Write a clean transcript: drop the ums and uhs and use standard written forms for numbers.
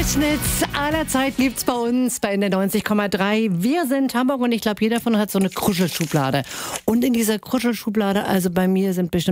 Hits aller Zeit gibt's bei uns bei der 90,3. Wir sind Hamburg und ich glaube, jeder von uns hat so eine Kruschelschublade. Und in dieser Kruschelschublade, also bei mir sind bestimmt